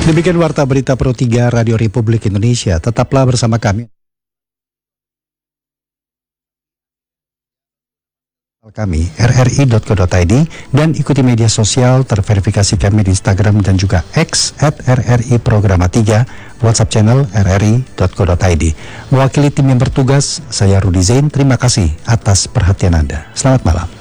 Demikian Warta Berita Pro 3 Radio Republik Indonesia. Tetaplah bersama kami. Kami rri.co.id dan ikuti media sosial terverifikasi kami di Instagram dan juga X @RRI Programa 3, WhatsApp channel rri.co.id. Mewakili tim yang bertugas, saya Rudi Zain, terima kasih atas perhatian Anda. Selamat malam.